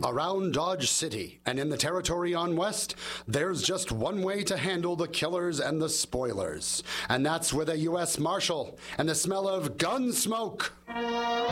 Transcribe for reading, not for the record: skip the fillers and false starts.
Around Dodge City and in the territory on West, there's just one way to handle the killers and the spoilers, and that's with a U.S. Marshal and the smell of gun smoke.